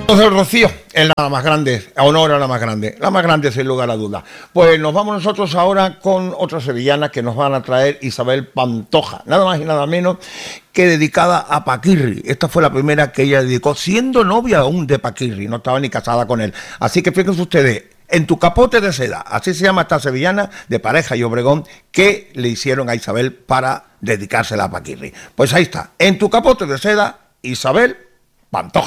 Entonces, Rocío es la más grande, honor a la más grande sin lugar a dudas. Pues nos vamos nosotros ahora con otra sevillana que nos van a traer Isabel Pantoja, nada más y nada menos que dedicada a Paquirri. Esta fue la primera que ella dedicó, siendo novia aún de Paquirri, no estaba ni casada con él. Así que fíjense ustedes, En tu capote de seda, así se llama esta sevillana de Pareja y Obregón, que le hicieron a Isabel para dedicársela a Paquirri. Pues ahí está, En tu capote de seda, Isabel Pantoja.